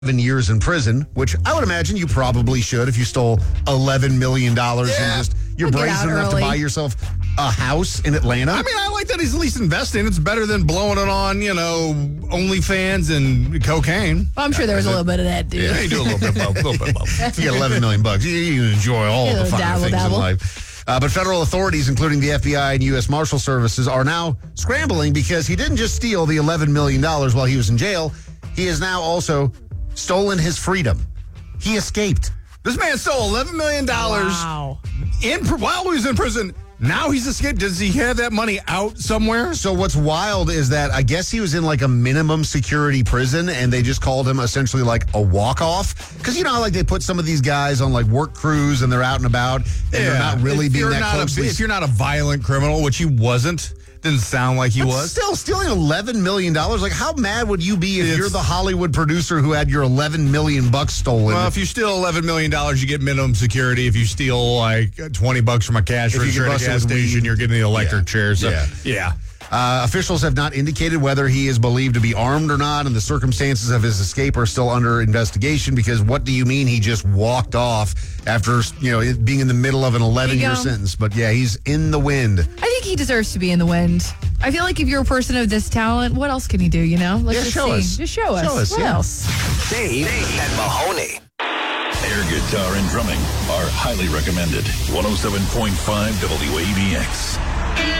years in prison, which I would imagine you probably should if you stole $11 million and just you're I'll get brazen out enough to early. buy yourself a house in Atlanta. I mean, I like that he's at least investing. It's better than blowing it on, OnlyFans and cocaine. Well, I'm sure there was a little bit of that, dude. Yeah, you do a little bit of both. If you get $11 million, you can enjoy all Yeah, the finer dabble, things dabble. in life. But federal authorities, including the FBI and U.S. Marshal Services, are now scrambling because he didn't just steal the $11 million while he was in jail. He has now also stolen his freedom. He escaped. This man stole $11 million Wow. while he was in prison. Now he's escaped. Does he have that money out somewhere? So what's wild is that I guess he was in like a minimum security prison and they just called him essentially like a walk-off. Because you know how like they put some of these guys on like work crews and they're out and about and they're not really If being you're that not close. if you're not a violent criminal, which he wasn't, didn't sound like he But was. still stealing $11 million. Like, how mad would you be if It's- you're the Hollywood producer who had your $11 million stolen? Well, if you steal $11 million, you get minimum security. If you steal like $20 from a cash If you register get at a busted gas with station, weed. you're getting the electric Yeah. chair. So, Yeah. yeah. Officials have not indicated whether he is believed to be armed or not, and the circumstances of his escape are still under investigation. Because what do you mean he just walked off after it being in the middle of an 11-year go. sentence? But yeah, he's in the wind. I think he deserves to be in the wind. I feel like if you're a person of this talent, what else can he do, Let's Yeah, just show see. us. Just show us. Show us, What yeah. else? Dave and Mahoney. Air guitar and drumming are highly recommended. 107.5 WABX.